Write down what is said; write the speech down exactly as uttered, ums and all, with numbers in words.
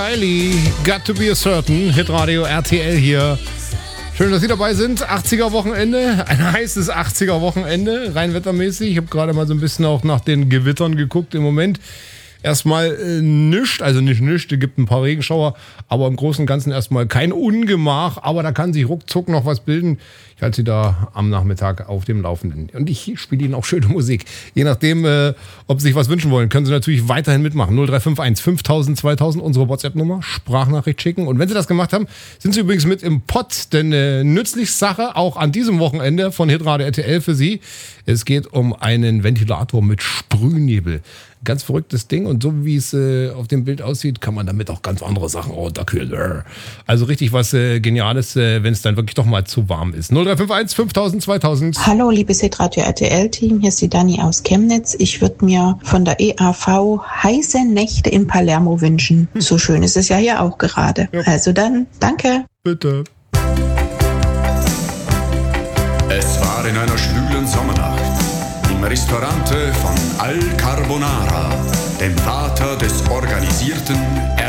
Kylie, Got to be a Certain, Hitradio R T L hier. Schön, dass Sie dabei sind. achtziger-Wochenende, ein heißes achtziger-Wochenende, rein wettermäßig. Ich habe gerade mal so ein bisschen auch nach den Gewittern geguckt im Moment. Erstmal äh, nischt, also nicht nischt, es gibt ein paar Regenschauer, aber im Großen und Ganzen erstmal kein Ungemach, aber da kann sich ruckzuck noch was bilden. Ich halte Sie da am Nachmittag auf dem Laufenden. Und ich spiele Ihnen auch schöne Musik. Je nachdem, äh, ob Sie sich was wünschen wollen, können Sie natürlich weiterhin mitmachen. null drei fünf eins fünftausend zweitausend, unsere WhatsApp-Nummer, Sprachnachricht schicken. Und wenn Sie das gemacht haben, sind Sie übrigens mit im Pott, denn äh, nützlich Sache auch an diesem Wochenende von Hitradio R T L für Sie. Es geht um einen Ventilator mit Sprühnebel. Ganz verrücktes Ding und so wie es äh, auf dem Bild aussieht, kann man damit auch ganz andere Sachen runterkühlen. Also richtig was äh, Geniales, äh, wenn es dann wirklich doch mal zu warm ist. null drei fünf eins fünftausend zweitausend. Hallo, liebes Hitradio R T L-Team, hier ist die Dani aus Chemnitz. Ich würde mir von der E A V heiße Nächte in Palermo wünschen. Hm. So schön ist es ja hier auch gerade. Ja. Also dann, danke. Bitte. Es war in einer schwülen Sommernacht im Ristorante von Al Carbonara, dem Vater des organisierten